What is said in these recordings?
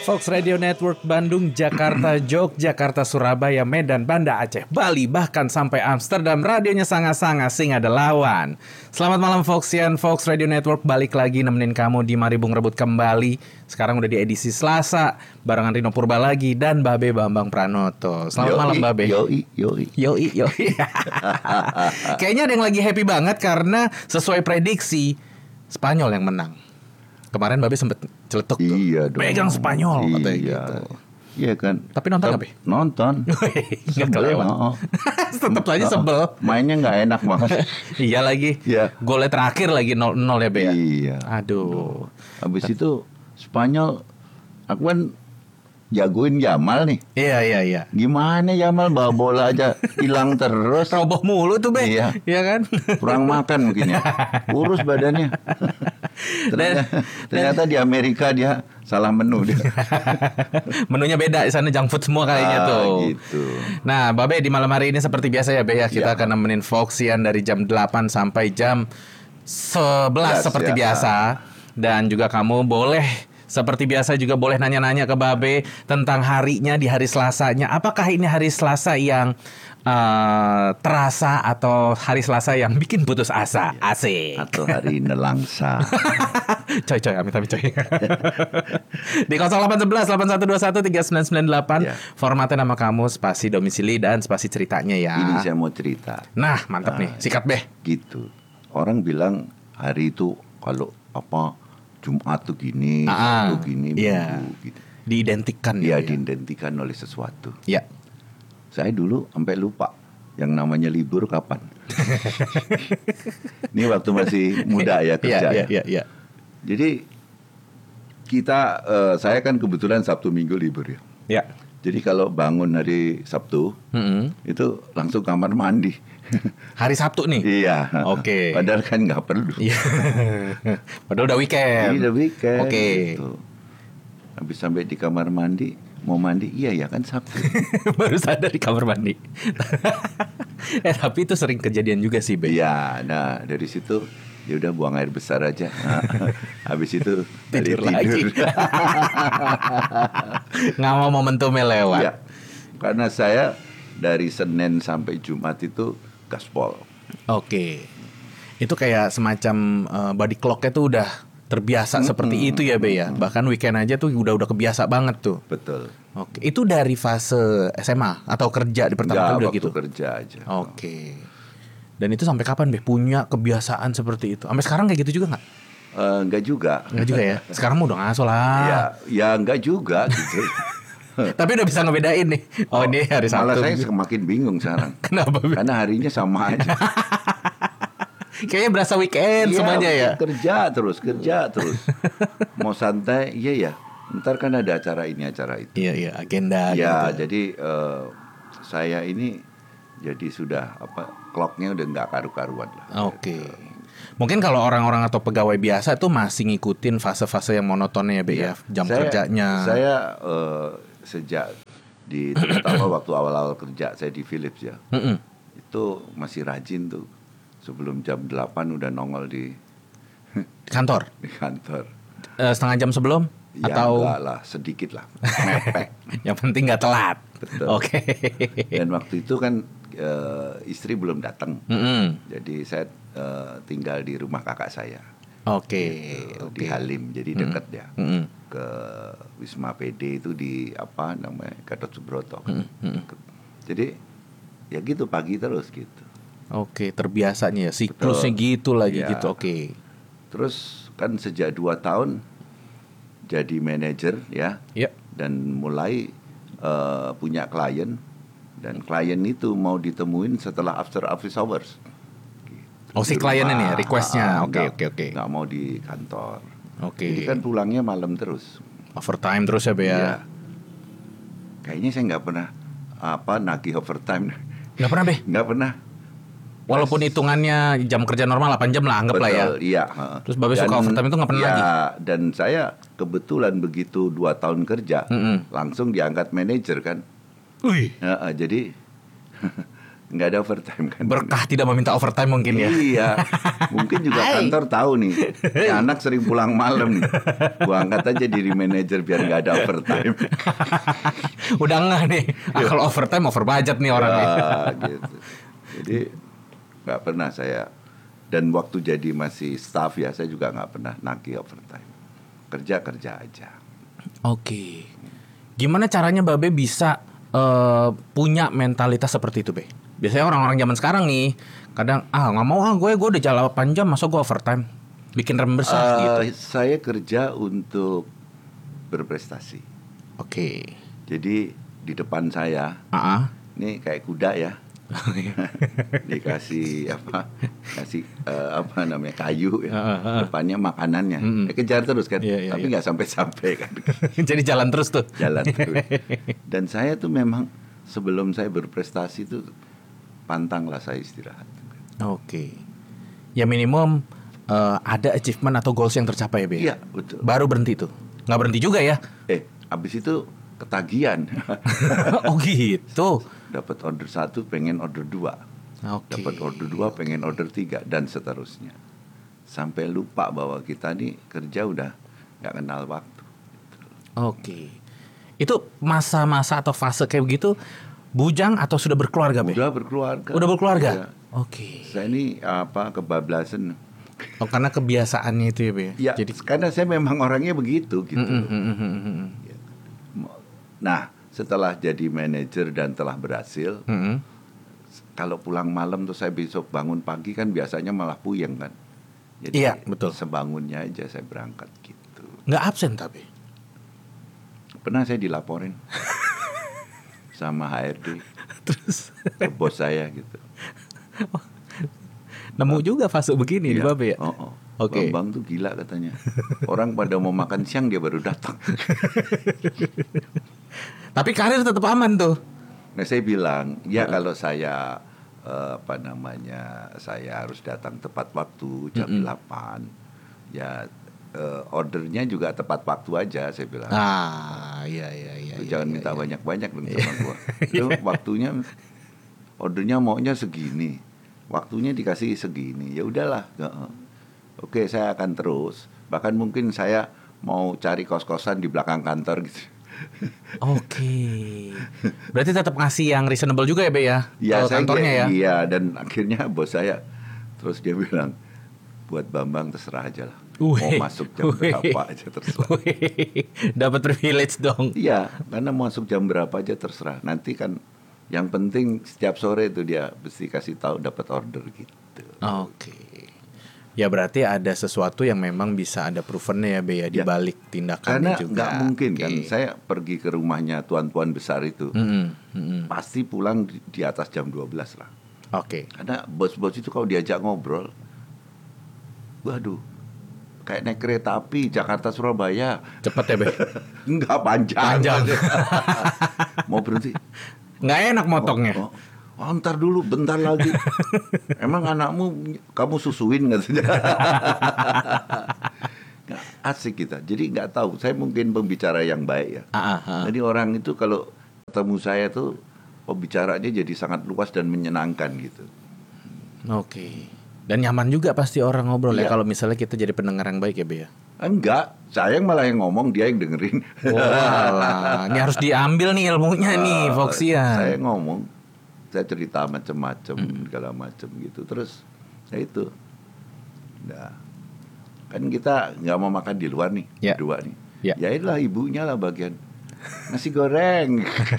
Fox Radio Network Bandung, Jakarta, Yogyakarta, Surabaya, Medan, Banda Aceh, Bali, bahkan sampai Amsterdam. Radionya sangat-sangat sing ada lawan. Selamat malam Foxian, Fox Radio Network balik lagi nemenin kamu di Mari Bung Rebut kembali. Sekarang udah di edisi Selasa, barengan Rino Purba lagi dan Babe Bambang Pranoto. Selamat malam Babe. Yoi. Kayaknya ada yang lagi happy banget karena sesuai prediksi Spanyol yang menang. Kemarin Babe sempet celetuk tuh. Iya dong. Pegang Spanyol katanya gitu. Iya kan. Tapi nonton nggak, Be? Nonton. Nggak kelewat. Tetep aja sebel. Mainnya nggak enak banget. Iya lagi. Iya. Golnya terakhir lagi 0-0 ya, Be ya. Iya. Aduh. Habis itu Spanyol, aku kan jagoin Yamal nih. Iya. Gimana Yamal bawa bola aja hilang terus. Roboh mulu tuh, Be. Iya. Iya kan? Kurang makan mungkin ya. Kurus badannya. Ternyata di Amerika dia salah menu dia. Menunya beda, di sana junk food semua kayaknya tuh. Gitu. Nah, Babe di malam hari ini seperti biasa ya, Be ya. Kita Ya. akan nemenin Foxian dari jam 8 sampai jam 11 seperti ya. biasa. Dan juga kamu boleh seperti biasa juga boleh nanya-nanya ke Babe tentang harinya di hari Selasanya. Apakah ini hari Selasa yang terasa atau hari Selasa yang bikin putus asa? Asik. Atau hari nelangsa. Coy, amit-amit coy. Di 0811 8121 3998 Ya. formatnya nama kamu, spasi domisili dan spasi ceritanya ya. Ini saya mau cerita. Nah, mantap nih. Sikat, Beh. Gitu. Orang bilang hari itu kalau apa Jumat tuh gini, Sabtu gini, iya. Minggu gitu. Diidentikan Dia ya. diidentikan oleh sesuatu. Ya. Saya dulu sampai lupa yang namanya libur kapan. Ini waktu masih muda ya kerja. Iya. Jadi saya kan kebetulan Sabtu Minggu libur ya. Ya. Jadi kalau bangun hari Sabtu itu langsung kamar mandi. Hari Sabtu nih. Iya. Oke. Padahal kan nggak perlu. Iya. Padahal udah weekend. Ini udah weekend. Oke. Gitu. Habis sampai di kamar mandi, mau mandi, iya ya kan Sabtu. Baru sadar di kamar mandi. Tapi itu sering kejadian juga sih, Be. Iya, nah dari situ ya udah buang air besar aja. Habis itu Tidur balik lagi. Nggak mau momentumnya lewat. Ya, karena saya dari Senin sampai Jumat itu gaspol. Oke. Itu kayak semacam body clock-nya tuh udah terbiasa seperti itu ya, Be ya. Bahkan weekend aja tuh udah kebiasa banget tuh. Betul. Oke. Itu dari fase SMA atau kerja di pertama kali udah waktu gitu. kerja aja. Oke. Dan itu sampai kapan, Be? Punya kebiasaan seperti itu? Sampai sekarang kayak gitu juga nggak? Enggak juga. Nggak juga ya. Sekarang mah udah ngaso lah. Ya enggak juga gitu. Tapi udah bisa ngebedain nih. Oh, ini hari Sabtu. Malah saya semakin bingung sekarang. Kenapa, Be? Karena harinya sama aja. Kayaknya berasa weekend Iya, semuanya ya. Kerja terus. Mau santai, iya ya. Ntar kan ada acara ini, acara itu. Iya, agenda Ya, gitu. jadi saya ini jadi sudah clocknya udah nggak karu-karuan lah. Oke. Mungkin kalau orang-orang atau pegawai biasa tuh masih ngikutin fase-fase yang monotonnya ya, Be ya. Jam kerjanya. Saya sejak terutama waktu awal-awal kerja saya di Philips ya. Itu masih rajin tuh. Sebelum jam 8 udah nongol di Kantor. di kantor. Setengah jam sebelum Ya atau enggak lah, sedikit lah. Mepet. yang penting nggak telat. Betul. Oke. Dan waktu itu kan istri belum datang. Jadi saya tinggal di rumah kakak saya. Oke. Di Halim, jadi dekat ya. Ke Wisma PD itu di namanya Gatot Subroto. Jadi ya gitu pagi terus gitu. Oke, terbiasanya ya siklusnya gitu lagi Ya. gitu. Oke. Terus kan sejak 2 tahun jadi manajer ya. Yep. Dan mulai punya klien, dan klien itu mau ditemuin setelah after office hours. Oh, si Di kliennya rumah. nih requestnya. Oke. Nggak mau di kantor. Oke. Jadi kan pulangnya malam terus. Overtime terus ya, Be ya. Iya. Kayaknya saya nggak pernah nagih overtime. Nggak pernah, Be. Nggak pernah. Walaupun hitungannya jam kerja normal 8 jam lah, anggap lah ya. Betul, iya. Terus Babe suka overtime itu nggak pernah lagi. Dan saya kebetulan begitu 2 tahun kerja, langsung diangkat manajer kan. Wih. Jadi nggak ada overtime kan. Berkah tidak meminta overtime mungkin ya. Iya, mungkin juga kantor tahu nih, ini anak sering pulang malam nih. Gua angkat aja diri manajer biar nggak ada overtime. Udah enggak nih. Kalau overtime over budget nih orangnya. Gitu. Jadi nggak pernah saya. Dan waktu jadi masih staff ya, saya juga nggak pernah nagih overtime. Kerja aja. Oke. Gimana caranya Babe bisa punya mentalitas seperti itu, Be? Biasanya orang-orang zaman sekarang nih, kadang nggak mau gue udah jalan 8 jam, masa gue overtime, bikin rem besar gitu. Saya kerja untuk berprestasi. Oke. Jadi di depan saya, ini kayak kuda ya. Dikasih kayu ya. Depannya makanannya. Kejar terus kan. Tapi nggak sampai kan. Jadi jalan terus tuh. Jalan terus. Dan saya tuh memang sebelum saya berprestasi tuh pantang lah saya istirahat. Oke. Ya minimum ada achievement atau goals yang tercapai ya, Be? Iya, betul. Baru berhenti tuh. Nggak berhenti juga ya? Abis itu ketagihan. Oh gitu. Dapat order 1 pengen order 2. Dapat order 2 pengen order 3 dan seterusnya. Sampai lupa bahwa kita nih kerja udah nggak kenal waktu. Oke. Itu masa-masa atau fase kayak begitu bujang atau sudah berkeluarga, Be? Udah berkeluarga. Udah berkeluarga? Ya. Oke. Saya ini kebablasan. Oh, karena kebiasaannya itu ya, Be? Ya, jadi karena saya memang orangnya begitu gitu. Nah, setelah jadi manajer dan telah berhasil, kalau pulang malam tuh saya besok bangun pagi kan biasanya malah puyeng kan. Jadi iya, betul. Sebangunnya aja saya berangkat gitu. Nggak absen tapi? Pernah saya dilaporin sama HRD, terus ke bos saya gitu. Nemu juga fase begini di Babe ya? Oke. Bang tuh gila katanya. Orang pada mau makan siang dia baru datang. Tapi karir tetap aman tuh. Nah saya bilang, ya kalau saya saya harus datang tepat waktu jam 8. Ya ordernya juga tepat waktu aja saya bilang. Iya. Jangan minta banyak-banyak dong sama gua. Itu waktunya ordernya maunya segini. Waktunya dikasih segini. Ya udahlah. Oke, saya akan terus. Bahkan mungkin saya mau cari kos-kosan di belakang kantor gitu. Oke. Berarti tetap ngasih yang reasonable juga ya, Be ya? Iya, kantornya ya. Iya, dan akhirnya bos saya terus dia bilang, buat Bambang terserah aja lah. Mau masuk jam berapa aja terserah. Dapat privilege dong. Iya, karena mau masuk jam berapa aja terserah. Nanti kan yang penting setiap sore itu dia mesti kasih tahu dapat order gitu. Oke. Ya berarti ada sesuatu yang memang bisa ada provennya ya, Be ya, di balik tindakannya karena juga. Karena nggak mungkin kan saya pergi ke rumahnya tuan-tuan besar itu. Pasti pulang di atas jam 12 lah. Oke. Karena bos-bos itu kalau diajak ngobrol, waduh, kayak naik kereta api Jakarta Surabaya. Cepet ya, Be? Enggak, panjang. Mau berhenti. Nggak enak motongnya. Ntar dulu, bentar lagi. Emang anakmu kamu susuin katanya. Asik kita. Jadi nggak tahu. Saya mungkin pembicara yang baik ya. Jadi orang itu kalau ketemu saya tuh pembicaranya jadi sangat luas dan menyenangkan gitu. Oke. Dan nyaman juga pasti orang ngobrol ya kalau misalnya kita jadi pendengar yang baik ya, Be ya. Enggak, saya malah yang ngomong, dia yang dengerin. Walah, ini harus diambil nih ilmunya nih, Foxian. Saya ngomong, saya cerita macam-macam, segala macam gitu. Terus ya itu, nah, kan kita nggak mau makan di luar nih, berdua nih. Ya itulah ibunya lah bagian nasi goreng.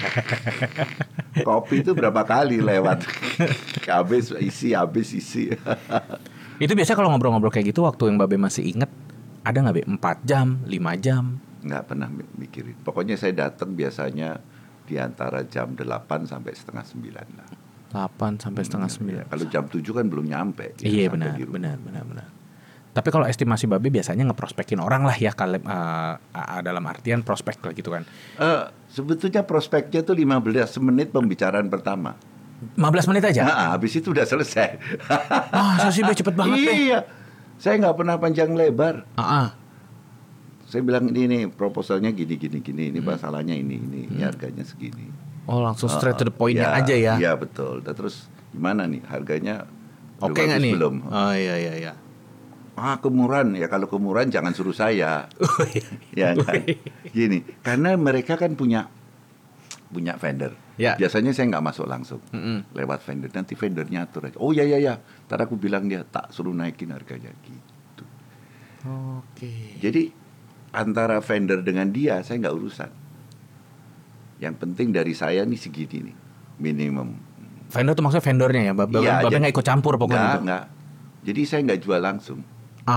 Kopi itu berapa kali lewat, habis isi. Itu biasa kalau ngobrol-ngobrol kayak gitu, waktu yang Babe masih inget, ada nggak, Be? 4 jam, 5 jam? Nggak pernah mikirin. Pokoknya saya datang biasanya di antara jam 8 sampai setengah 9 lah. 8 sampai setengah 9. Kalau jam 7 kan belum nyampe. Iya benar. Tapi kalau estimasi Babe biasanya ngeprospekin orang lah ya, dalam artian prospek lah gitu kan. Sebetulnya prospeknya tuh 15 menit pembicaraan pertama. 15 menit aja? Nah, habis itu udah selesai. Masa sih, Be, cepet banget, Be? Iya. Saya nggak pernah panjang lebar. Saya bilang ini proposalnya gini, ini masalahnya ini harganya segini. Oh, langsung straight to the point-nya aja ya? Iya betul. Dan terus gimana nih harganya? Oke nggak nih? Belum. Oh iya. Kemurahan ya, kalau kemurahan jangan suruh saya. Ya kan? Gini, karena mereka kan punya vendor. Ya. Biasanya saya nggak masuk langsung lewat vendor. Nanti vendornya atur aja. Oh ya. Ntar aku bilang dia tak suruh naikin harganya gitu. Oke. Jadi antara vendor dengan dia saya nggak urusan. Yang penting dari saya nih segini nih minimum. Vendor tuh maksudnya vendornya ya, Bapak nggak ikut campur pokoknya. Nggak. Jadi saya nggak jual langsung.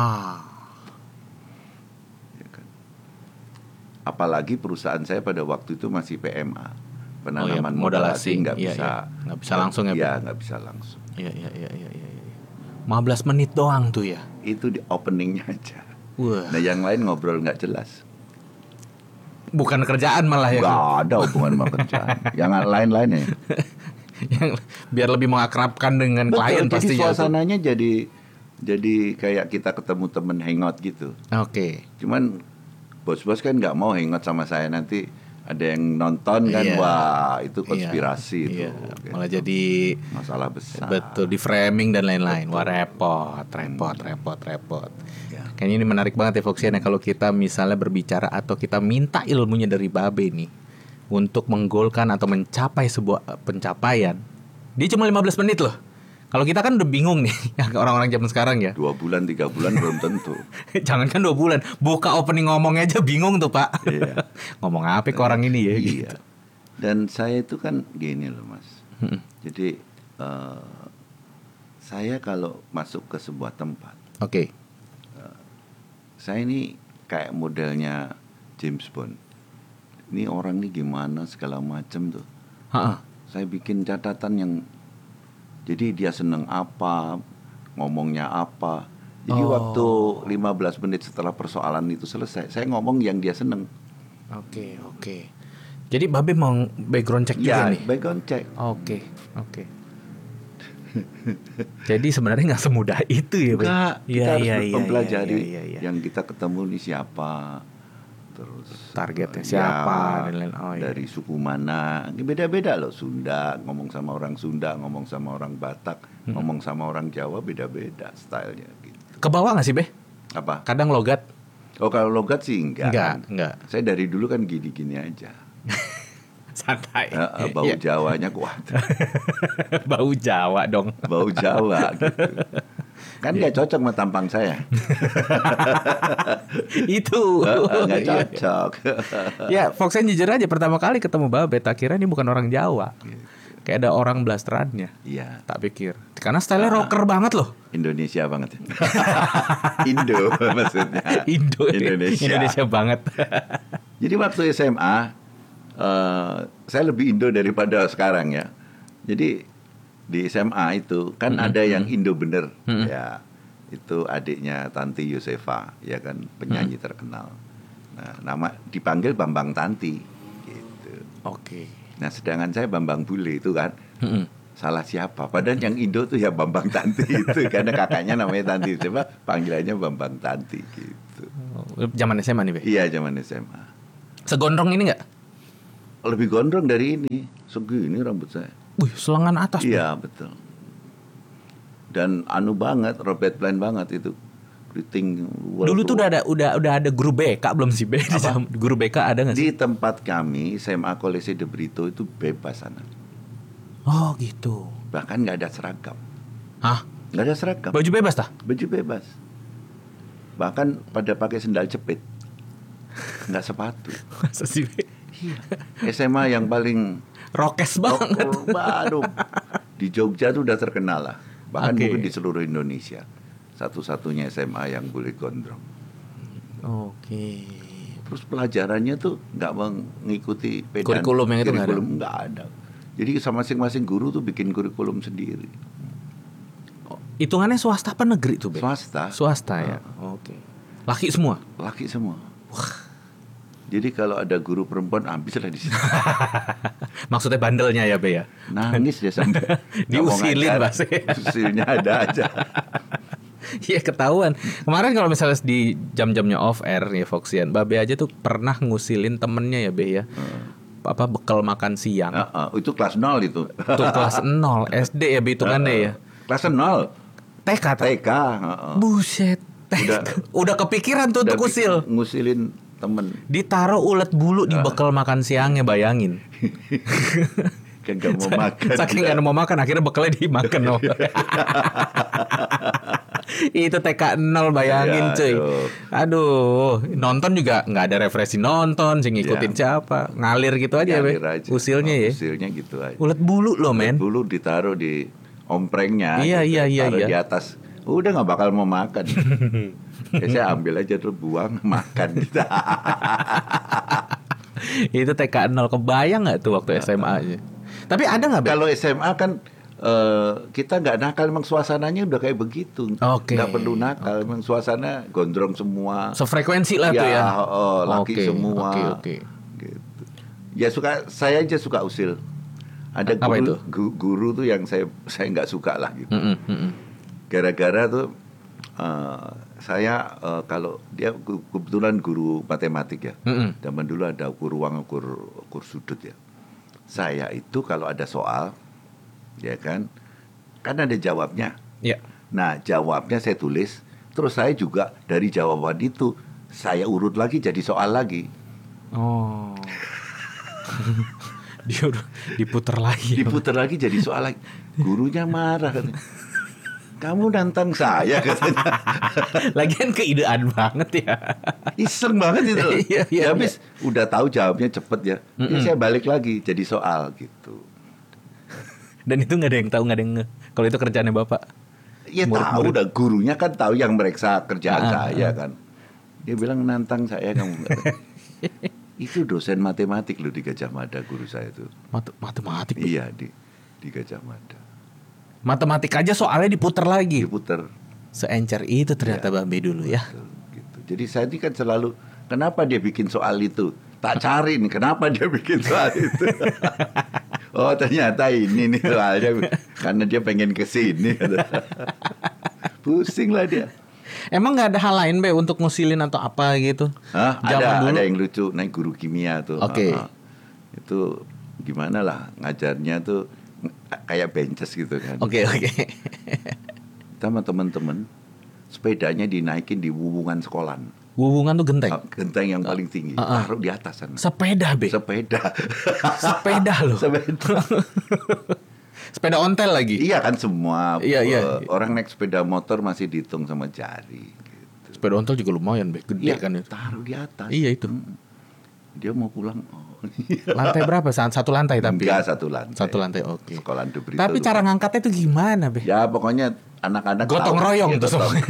Ya kan? Apalagi perusahaan saya pada waktu itu masih PMA, penanaman modal asing, nggak bisa langsung ya. Iya, nggak bisa langsung. Iya. 15 menit doang tuh ya. Itu di openingnya aja. Wah. Nah yang lain ngobrol nggak jelas. Bukan kerjaan malah ya. Nggak ada hubungan sama kerjaan. Yang lain-lainnya. Yang biar lebih mengakrabkan dengan klien Jadi pastinya. suasananya jadi kayak kita ketemu temen hangout gitu. Oke. Cuman bos-bos kan nggak mau hangout sama saya, nanti ada yang nonton kan. Iya. Wah itu konspirasi itu. Iya. Gitu. Malah jadi Masalah besar. betul di framing dan lain-lain. Betul. Wah repot. Ya. Kayaknya ini menarik banget ya Foxian ya, kalau kita misalnya berbicara atau kita minta ilmunya dari Babe nih untuk menggolkan atau mencapai sebuah pencapaian. Dia cuma 15 menit loh. Kalau kita kan udah bingung nih orang-orang zaman sekarang ya. 2 bulan 3 bulan belum tentu. Jangankan 2 bulan, buka opening ngomongnya aja bingung tuh Pak. Iya. Ngomong apa ke orang ini ya? Iya. Gitu. Dan saya itu kan gini loh Mas. Jadi saya kalau masuk ke sebuah tempat, Oke. saya ini kayak modelnya James Bond. Ini orang nih gimana segala macam tuh. Saya bikin catatan yang, jadi dia seneng apa, ngomongnya apa. Jadi waktu 15 menit setelah persoalan itu selesai, saya ngomong yang dia seneng. Oke. Jadi Babe mau background check juga nih. Background check. Oke. Jadi sebenarnya nggak semudah itu ya, Be? Enggak, kita harus mempelajari iya. yang kita ketemu nih siapa, terus Targetnya siapa, dan lain. dari suku mana. Ini beda-beda loh. Sunda ngomong sama orang Sunda, ngomong sama orang Batak, ngomong sama orang Jawa, beda-beda stylenya gitu. Ke bawah nggak sih, Be? Apa? Kadang logat. Oh kalau logat sih enggak. Enggak. Saya dari dulu kan gini-gini aja. Santai. Bau Jawanya kuat. Bau Jawa dong. Bau Jawa gitu. Kan nggak cocok sama tampang saya. Itu. Nggak cocok. Ya, Foxian jujur aja pertama kali ketemu Babe, tak kira ini bukan orang Jawa. Kayak ada orang blasterannya. Iya. Tak pikir. Karena style-nya rocker banget loh. Indonesia banget. Indo maksudnya. Indonesia banget. Jadi waktu SMA saya lebih Indo daripada sekarang ya. Jadi di SMA itu kan ada yang Indo bener ya. Itu adiknya Tanti Yosefa, ya kan, penyanyi terkenal. Nah, nama dipanggil Bambang Tanti gitu. Oke. Nah, sedangkan saya Bambang Bule itu kan. Salah siapa? Padahal yang Indo tuh ya Bambang Tanti itu karena kakaknya namanya Tanti Yosefa, panggilannya Bambang Tanti gitu. Zaman SMA nih, Be? Iya, zaman SMA. Segondrong ini enggak? Lebih gondrong dari ini. Segini rambut saya. Wih, selengan atas. Iya, betul. Dan anu banget, Robert Plant banget itu. Keriting. Dulu tuh udah ada guru BK belum sih, Be? Guru BK ada enggak sih? Di tempat kami SMA Kolese de Brito itu bebas sana. Oh, gitu. Bahkan nggak ada seragam. Hah? Nggak ada seragam. Baju bebas tah? Baju bebas. Bahkan pada pakai sendal jepit. Nggak sepatu. Masa sih, Be? Iya. SMA yang paling Rokes banget. Baru di Jogja tuh udah terkenal lah. Bahkan Oke. mungkin di seluruh Indonesia. Satu-satunya SMA yang boleh gondrong. Oke. Terus pelajarannya tuh nggak mengikuti Kurikulum yang itu nggak ada? Kurikulum nggak ada. Jadi sama masing-masing guru tuh bikin kurikulum sendiri. Hitungannya swasta apa negeri tuh, Be? Swasta ya. Oke. Laki semua. Laki semua. Jadi kalau ada guru perempuan habislah di situ. Maksudnya bandelnya ya, Be ya? Nangis dia sampai Diusilin, Mas. Usilnya ada aja. Iya, ketahuan. Kemarin kalau misalnya di jam-jamnya off air ya Foxian, Babe aja tuh pernah ngusilin temennya ya, Be ya. bekal makan siang. Itu kelas 0 itu. Itu kelas 0 SD ya hitungannya ya. Kelas 0 TK. TK. Buset. Udah kepikiran tuh untuk usil. Ngusilin temen. Ditaruh ulet bulu di bekal makan siangnya, bayangin. Kan gak mau makan. Saking gak mau makan, akhirnya bekalnya dimakan. Itu TK 0, bayangin cuy. Aduh, nonton juga nggak ada refreshing nonton, sih ngikutin siapa, ngalir gitu aja, ngalir aja. Usilnya ya. Usilnya gitu aja. Ulet bulu loh, men. Ulet bulu ditaruh di omprengnya. Iya. Taruh di atas. Udah nggak bakal mau makan. Saya ambil aja terus buang, makan. Itu TK 0, kebayang nggak tuh waktu SMA aja? Tapi ada nggak? Kalau SMA kan kita nggak nakal, emang suasananya udah kayak begitu. Oke. Nggak perlu nakal, emang suasana gondrong semua. Sefrekuensi lah tuh ya. Laki semua. Oke. Gitu. Ya saya aja suka usil. Ada Apa itu? Guru tuh yang saya nggak suka lah gitu. Gara-gara tuh saya kalau dia kebetulan guru matematik ya. Zaman dulu ada ukur ruang, ukur sudut ya. Saya itu kalau ada soal, ya kan ada jawabnya. Ya. Nah, jawabnya saya tulis, terus saya juga dari jawaban itu saya urut lagi jadi soal lagi. Oh. Dia udah diputer lagi. Diputer lagi jadi soal lagi. Gurunya marah katanya. Kamu nantang saya katanya. Lagian keidean banget ya. Iseng banget itu. Iya. Habis udah tahu jawabnya cepet ya. Jadi saya balik lagi jadi soal gitu. Dan itu nggak ada yang tahu, nggak ada yang kalau itu kerjaannya Bapak. Ya tahu, udah gurunya kan tahu yang meriksa kerjaan saya kan. Dia bilang nantang saya kamu. Itu dosen matematik loh di Gajah Mada, guru saya itu. Matematik? Iya di Gajah Mada. Matematik aja soalnya diputer lagi. Diputer. Seencer itu ternyata Babe dulu ya. Gitu. Jadi saya ini kan selalu, kenapa dia bikin soal itu? Tak cari nih, kenapa dia bikin soal itu? Oh ternyata ini nih soalnya, karena dia pengen ke sini. Pusing lah dia. Emang nggak ada hal lain Be untuk ngusilin atau apa gitu? Ada yang lucu, naik guru kimia tuh. Oke. Itu gimana lah ngajarnya tuh kayak benches gitu kan. Oke. Sama teman-teman sepedanya dinaikin di wuwungan sekolahan. Wuwungan tuh genteng? Genteng yang paling tinggi. Taruh di atas sana. Sepeda Be? Sepeda loh. Sepeda. Sepeda ontel lagi? Iya kan semua. Iya. Orang naik sepeda motor masih dihitung sama jari gitu. Sepeda ontel juga lumayan Be, gede kan itu. Taruh di atas. Iya itu. Dia mau pulang. Lantai berapa? Satu lantai tapi? Enggak, satu lantai. Satu lantai, oke. Sekolah De Brito. Tapi cara ngangkatnya itu gimana Be? Ya pokoknya anak-anak gotong royong tuh semua.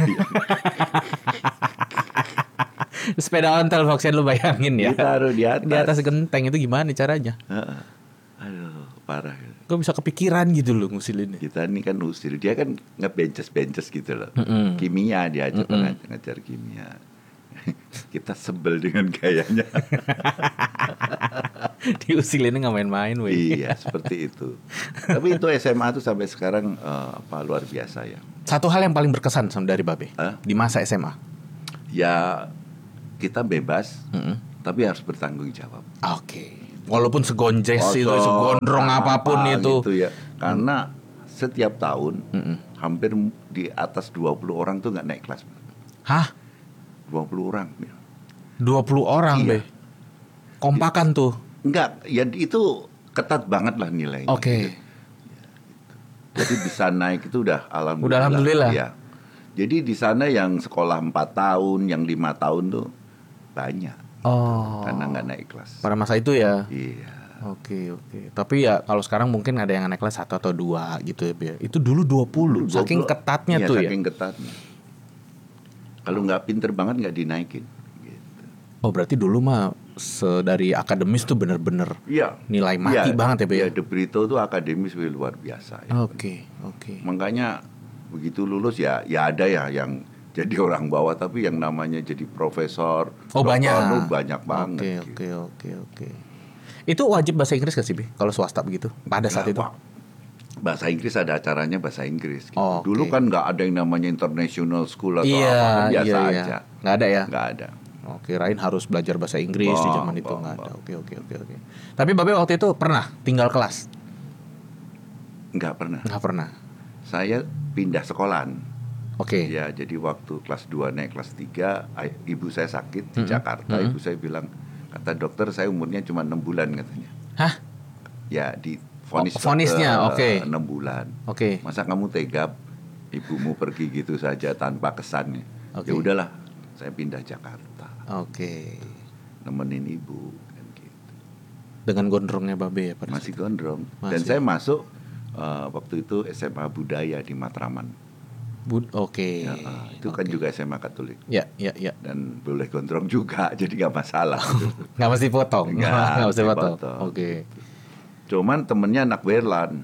Sepeda ontel Foxian lu bayangin ya. Ditaruh di atas. Di atas genteng itu gimana caranya? Aduh, parah. Gue bisa kepikiran gitu loh ngusilinnya. Kita ini kan usil, dia kan ngebenches gitu loh. Kimia dia aja ngajar kimia. Kita sebel dengan gayanya. Diusilinnya nggak main-main, weh. Iya, seperti itu. Tapi itu SMA tuh sampai sekarang luar biasa ya. Satu hal yang paling berkesan dari Babe di masa SMA. Ya kita bebas, tapi harus bertanggung jawab. Oke. Walaupun segonjes itu, segondrong apapun itu. Gitu ya. Karena setiap tahun hampir di atas 20 orang tuh nggak naik kelas. Hah? 20 orang. 20 orang, Iya. Be. Kompakan tuh. Enggak, ya itu ketat banget lah nilainya. Oke. Jadi bisa naik itu udah alhamdulillah. Udah alhamdulillah. Ya. Jadi di sana yang sekolah 4 tahun, yang 5 tahun tuh banyak. Oh. Karena nggak naik kelas. Pada masa itu ya. Iya. Oke. Tapi ya kalau sekarang mungkin ada yang naik kelas 1 atau 2 gitu ya, Be. Itu dulu 20. Saking ketatnya tuh ya. Saking ketatnya. Kalau nggak pinter banget nggak dinaikin. Gitu. Oh berarti dulu mah dari akademis tuh bener-bener nilai mati banget ya, Be. Iya, De Brito tuh akademis luar biasa. Ya. Oke. Makanya begitu lulus ya ada ya yang jadi orang bawah, tapi yang namanya jadi profesor. Banyak. Banyak banget. Oke. Itu wajib bahasa Inggris gak sih, Be? Kalau swasta begitu pada saat itu? Bahasa Inggris ada acaranya bahasa Inggris. Gitu. Oh, Dulu kan nggak ada yang namanya international school atau apa, biasa aja. Nggak ada ya? Nggak ada. Oh, kirain harus belajar bahasa Inggris di zaman itu nggak ada. Oke. Tapi Babe waktu itu pernah tinggal kelas? Nggak pernah. Nggak pernah. Saya pindah sekolahan. Oke. Ya, jadi waktu kelas 2 naik kelas 3, ibu saya sakit di Jakarta. Ibu saya bilang, kata dokter saya umurnya cuma 6 bulan katanya. Hah? Ya, di vonis vonisnya, oke. 6 bulan. Oke. Masa kamu tega ibumu pergi gitu saja tanpa kesannya? Oke. Ya udahlah, saya pindah Jakarta. Oke. Nemenin ibu kan gitu. Dengan gondrongnya Babe ya pada Masih saat itu? gondrong. Masih. Dan saya masuk waktu itu SMA Budaya di Matraman. Oke. Ya, itu kan juga SMA Katolik. Ya. Dan boleh gondrong juga, jadi nggak masalah. Gitu. Nggak mesti potong. Nggak mesti potong. potong. Oke. Cuman temennya anak Berlan.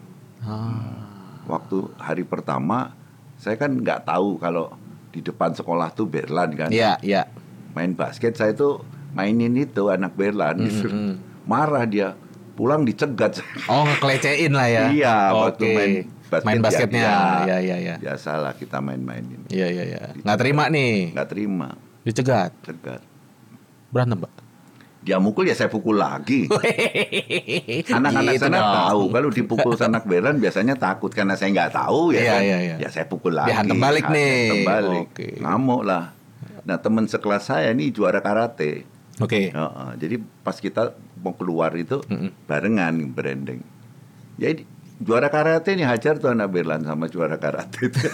Ah. Waktu hari pertama, saya kan nggak tahu kalau di depan sekolah tuh Berlan kan. Iya. Main basket saya tuh mainin itu anak Berlan gitu. Marah dia, pulang dicegat. Oh, ngekelecehin lah ya. Iya, waktu Oke. main basketnya. Ya. Biasalah kita main-mainin. Iya. Nggak terima nih. Nggak terima, Dicegat. cegat. Berantem, Pak. Dia mukul ya saya pukul lagi. Anak-anak Gitu sana dong. tahu kalau dipukul anak Berlan biasanya takut karena saya nggak tahu ya. Iya, kan? iya. Ya saya pukul lagi. Dihantam balik nih. Hantam balik. Oke. Ngamuk lah. Nah teman sekelas saya ini juara karate. Oke. Jadi pas kita mau keluar itu barengan branding. Jadi juara karate nih hajar tuh anak Berlan sama juara karate itu.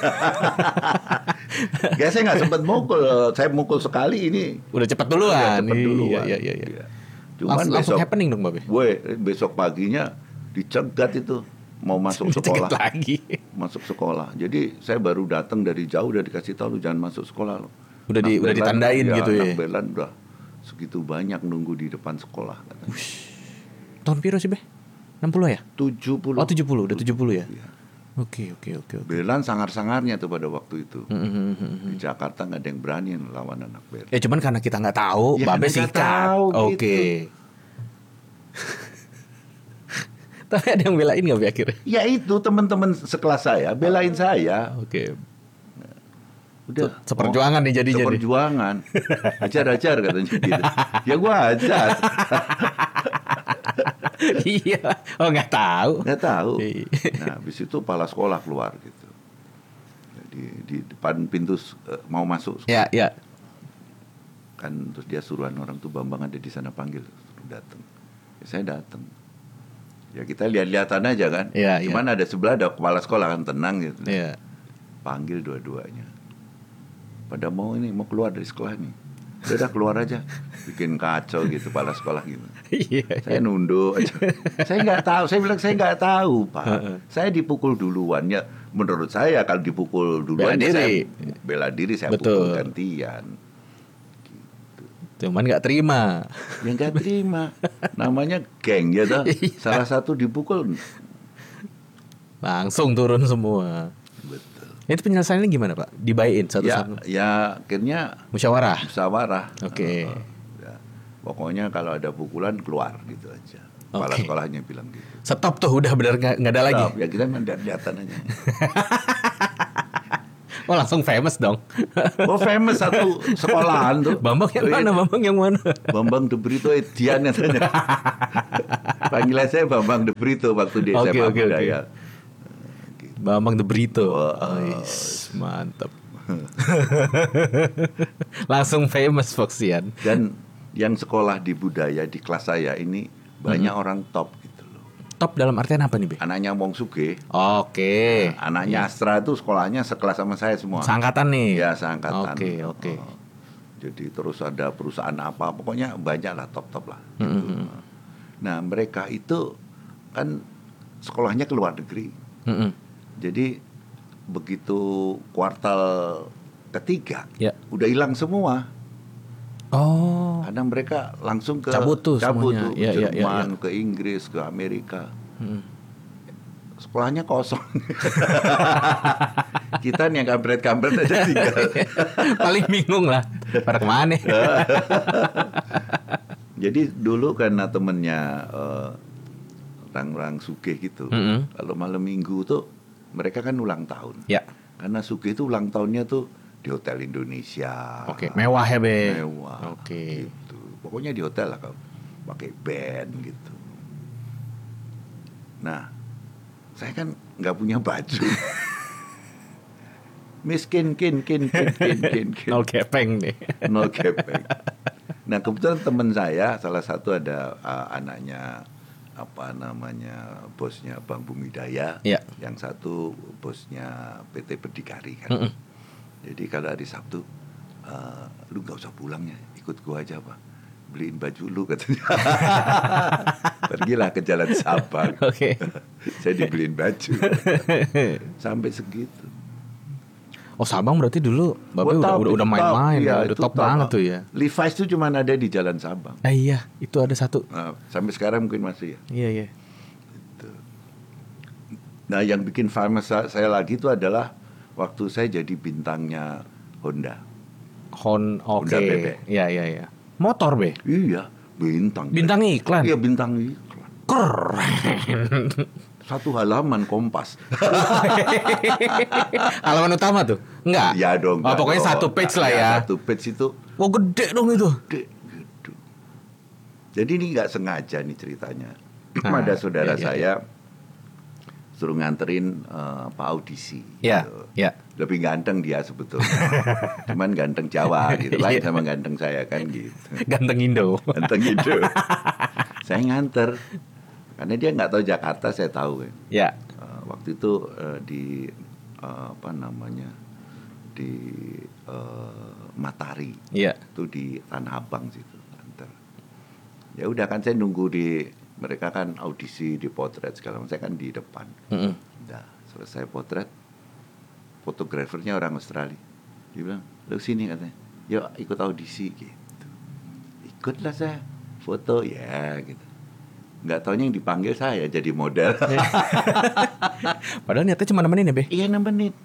Ya saya nggak sempat mukul. Saya mukul sekali ini. Udah cepat duluan. Cepet duluan. Iya. Cuman Langsung besok happening dong, Babe. besok paginya dicegat itu mau masuk Dicegat sekolah. lagi. Masuk sekolah. Jadi saya baru datang dari jauh udah dikasih tahu lu jangan masuk sekolah lo. Udah ditandain gitu ya. Anak Berlan udah segitu banyak nunggu di depan sekolah katanya. Tahun piro sih, Be? 60 ya? 70. Oh, 70, udah 70 ya? Iya. Oke. Berlan sangar-sangarnya tuh pada waktu itu. Di Jakarta nggak ada yang berani lawan anak Berlan. Ya cuman karena kita nggak tahu, Ya, Babe karena nggak sikat. tahu, Oke. gitu. Tapi ada yang belain nggak Be akhirnya? Ya itu teman-teman sekelas saya belain saya. Oke. Udah Seperjuangan nih jadinya nih. Seperjuangan. Ajar katanya gitu. Ya gua ajar. Iya. Oh nggak tahu. Nggak tahu. Iya. Nah, habis itu kepala sekolah keluar gitu. Di depan pintu mau masuk. Ya. Kan terus dia suruhan orang tuh Bambang ada di sana panggil, suruh datang. Ya, saya datang. Ya kita lihat-lihatan aja kan. Iya, Cuman ada sebelah ada kepala sekolah kan tenang gitu. Iya. Panggil dua-duanya. Pada mau keluar dari sekolah nih. Udah keluar aja. Bikin kacau gitu kepala sekolah gitu. Iya. Saya nunduk aja. Saya nggak tahu. Saya bilang saya nggak tahu, Pak. Saya dipukul duluan ya. Menurut saya kalau dipukul duluan Bela saya diri. bela diri, saya Betul. pukul gantian. Cuman nggak terima. Ya nggak terima. Namanya geng ya toh. Salah satu dipukul. Langsung turun semua. Betul. Itu penyelesaiannya gimana, Pak? Dibaiin satu-satu. Ya akhirnya Musyawarah. musyawarah. Oke. Ya. Pokoknya kalau ada pukulan keluar gitu aja. Kepala Oke. sekolahnya bilang gitu. Stop tuh, udah benar nggak ada lagi. Stop. Ya kita lihat-lihatan aja. Oh langsung famous dong. Oh famous satu sekolahan tuh. Bambang yang mana? Bambang yang mana? Bambang De Brito Edian katanya. Panggilan saya Bambang De Brito waktu di Oke, SMA oke. Budaya. Bambang De Brito. Wah. Mantap. Langsung famous Foxian. Dan yang sekolah di budaya di kelas saya ini banyak orang top gitu loh. Top dalam artian apa nih, Be? Anaknya Wong Sugih. Oke. Anaknya Astra itu sekolahnya sekelas sama saya semua. Seangkatan nih. Ya seangkatan. Oke. Jadi terus ada perusahaan apa, pokoknya banyak lah top-top lah. Gitu. Nah mereka itu kan sekolahnya ke luar negeri. Jadi begitu kuartal ketiga, Ya. udah hilang semua. Oh. Karena mereka langsung ke Cabut tuh semuanya. tuh, Ya, Jerman, ke Inggris, ke Amerika. Sekolahnya kosong. Kita nih yang kampret-kampret aja tinggal. Paling bingung lah. Pada kemana? Jadi dulu karena temennya orang-orang sugih gitu, kalau malam minggu tuh mereka kan ulang tahun. Ya. Karena sugih itu ulang tahunnya tuh di Hotel Indonesia. Oke, mewah ya, Be. Mewah. Oke. Gitu. Pokoknya di hotel lah kalau pakai band gitu. Nah, saya kan nggak punya baju. Miskin, kin. Nol kepeng nih. Nol kepeng. Nah, kebetulan teman saya salah satu ada anaknya bosnya Bang Bumidaya, Iya. yang satu bosnya PT Berdikari kan. Jadi kalau hari Sabtu, lu nggak usah pulang ya, ikut gua aja Pak, beliin baju lu katanya. Pergilah ke Jalan Sabang. Oke. Saya dibeliin baju. Sampai segitu. Oh, Sabang berarti dulu Babe udah main-main, ya, udah top banget tuh ya. Levi's tuh cuma ada di Jalan Sabang. Iya, itu ada satu. Nah, sampai sekarang mungkin masih ya. Iya. Gitu. Nah, yang bikin famous saya lagi itu adalah waktu saya jadi bintangnya Honda. Honda BB. Iya. Motor, Be. Iya, bintang. Bintang iklan. Iya, bintang iklan. Keren. Satu halaman Kompas. Halaman utama tuh? Enggak? Ya dong. Oh, pokoknya satu page lah ya. Satu page itu. Oh, gede dong itu. Gede gitu. Jadi ini nggak sengaja nih ceritanya. Nah, Ada saudara iya. saya suruh nganterin Pak audisi. Iya, gitu. iya. Lebih ganteng dia sebetulnya. Cuman ganteng Jawa gitu. Lain Iya. sama ganteng saya kan gitu. Ganteng Indo. Ganteng gitu. Saya nganter. Karena dia nggak tahu Jakarta, saya tahu kan. Ya. Waktu itu di di Matahari. Iya. Itu di Tanah Abang situ antar. Ya udah kan saya nunggu di mereka kan audisi di potret segala macam, saya kan di depan. Udah selesai potret, fotografernya orang Australia. Dia bilang, "Lu sini," katanya. "Yuk ikut audisi," gitu. Ikutlah saya foto ya gitu. Nggak taunya yang dipanggil saya jadi model. Padahal niatnya cuma nemenin ya, Be? Iya, 6 menit.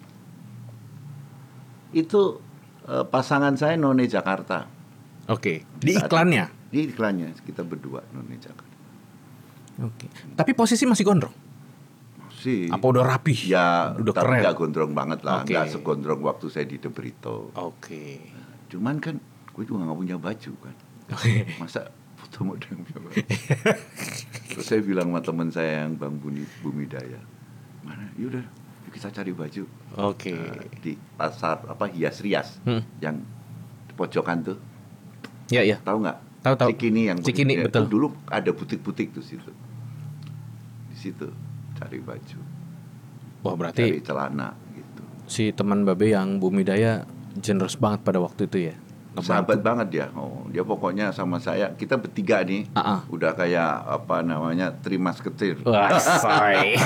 Itu pasangan saya None Jakarta. Oke. Di iklannya? Di iklannya kita berdua None Jakarta. Oke. Tapi posisi masih gondrong? Masih. Apa udah rapih? Ya, udah tapi keren? nggak gondrong banget lah. Oke. Nggak segondrong waktu saya di The Brito. Oke. Cuman kan gue juga nggak punya baju kan. Oke. Masa foto model yang punya baju? Terus saya bilang sama teman saya yang Bang Bumidaya, "Mana? Yaudah, yuk kita cari baju." Oke. Di pasar Hias Rias yang di pojokan tuh. Iya. Tahu nggak? Tahu. Cikini yang Cikini, ya, betul. Dulu ada butik-butik tuh situ. Di situ cari baju. Wah, Cari berarti celana gitu. si teman Babe yang Bumidaya generous banget pada waktu itu ya? Sahabat banget dia. Oh, dia pokoknya sama saya. Kita bertiga nih. Udah kayak Three Musketeers. Wah, say.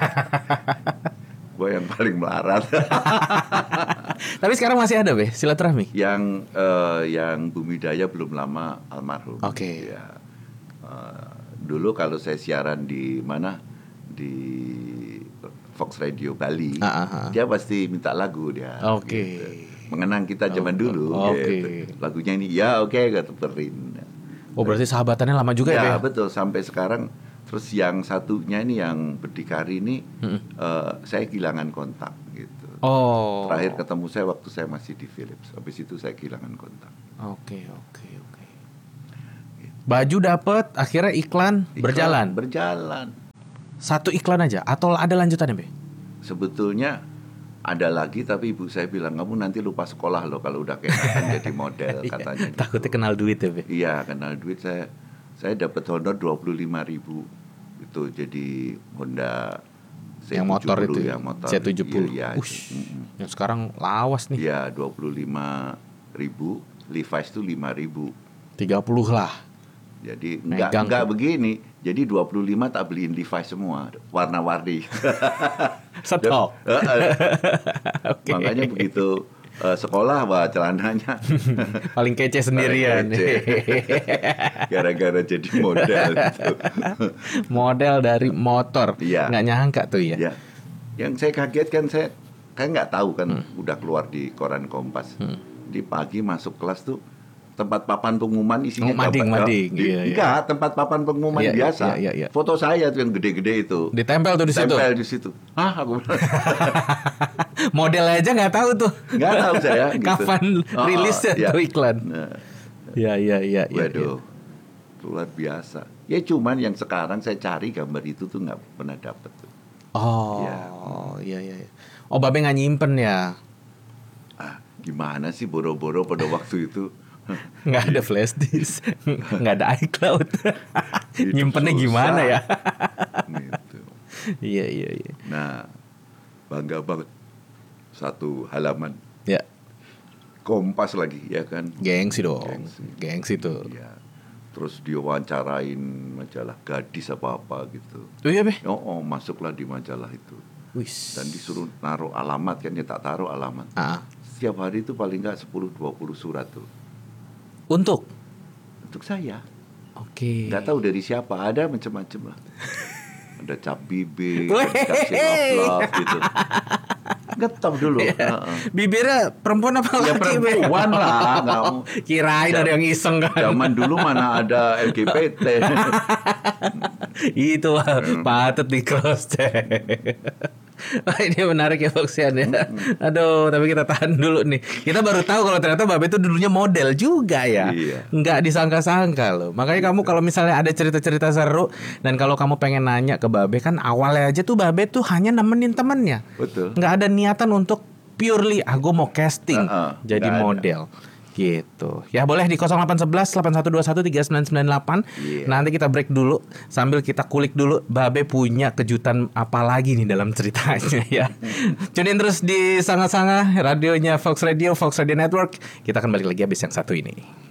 Gue yang paling melarat. Tapi sekarang masih ada, Be, silaturahmi? Yang Bumidaya belum lama almarhum. Oke. Ya. Dulu kalau saya siaran di mana? Di Fox Radio Bali, dia pasti minta lagu dia. Oke. Gitu. Mengenang kita zaman dulu. Oke. Gitu. Lagunya ini, ya oke, gak teperin. Oh, berarti sahabatannya lama juga ya, Ya Be? betul, sampai sekarang. Terus yang satunya ini yang Berdikari ini, saya kehilangan kontak gitu. Oh. Terakhir ketemu saya waktu saya masih di Philips. Habis itu saya kehilangan kontak. Oke. Baju dapet, akhirnya iklan berjalan. Berjalan. Satu iklan aja atau ada lanjutannya, Be? Sebetulnya ada lagi, tapi ibu saya bilang, "Kamu nanti lupa sekolah loh kalau udah keenakan jadi model," katanya. Gitu. Takutnya kenal duit ya, Be? Iya, kenal duit. Saya dapat honor 25.000 itu jadi Honda C70 yang motor itu ya, motor C70. Iya, yang sekarang lawas nih. Iya, 25.000. Levi's itu 5.000. 30 lah. Jadi Megang enggak tuh. begini. Jadi 25 tak beliin Levi's semua, warna-warni. Stok. Oke. Makanya begitu sekolah, wah celananya paling kece sendirian. Gara-gara jadi model gitu. Model dari motor. Iya. Nggak nyangka tuh ya. Ya. Yang saya kaget kan, saya kan nggak tahu kan udah keluar di koran Kompas. Di pagi masuk kelas tuh tempat papan pengumuman isinya mading. Iya. Enggak, tempat papan pengumuman Iya, biasa. iya. Foto saya tuh yang gede-gede itu. Ditempel tuh di situ. Tempel di situ. Hah, aku Model aja nggak tahu tuh. nggak tahu saya. Gitu. Kapan rilisnya iya. tuh iklan? Nah, Iya. waduh, luar biasa. Ya cuman yang sekarang saya cari gambar itu tuh nggak pernah dapet tuh. Iya. Oh, Babe nggak nyimpen ya? Gimana sih boro-boro pada waktu itu? Nggak ada flash disk, nggak ada iCloud. Itu Nyimpennya susah. gimana ya? Gitu. Iya. Nah, bangga banget. Satu halaman Ya, Kompas lagi, ya kan? gengsi dong. Gengsi tuh. Iya. Terus dia wawancarain majalah Gadis apa gitu. Oh iya, Be. Masuklah di majalah itu. Wis. Dan disuruh naruh alamat kan, ya tak taruh alamat. Setiap hari itu paling nggak 10-20 surat tuh. Untuk saya. Oke. Nggak tahu dari siapa, ada macam-macam lah. Ada cap bibir, Weh. cap love gitu. Getop dulu. Bibirnya perempuan apa Ya laki, Be? perempuan lah, nggak. Kirain ada yang iseng kan. Zaman dulu mana ada LGBT. Itu patut di cross check. Wah, ini menarik ya Foxian ya. Aduh, tapi kita tahan dulu nih. Kita baru tahu kalau ternyata Babe itu dulunya model juga ya. Iya. Nggak disangka-sangka loh. Makanya kamu kalau misalnya ada cerita-cerita seru dan kalau kamu pengen nanya ke Babe, kan awalnya aja tuh Babe tuh hanya nemenin temennya. Betul. Nggak ada niatan untuk purely gue mau casting jadi nggak ada. model. Gitu. Ya boleh di 0811 8121 3998. Iya. Nanti kita break dulu sambil kita kulik dulu Babe punya kejutan apa lagi nih dalam ceritanya ya. Tune in terus di Sanga-Sanga radionya Fox Radio Network. Kita akan balik lagi habis yang satu ini.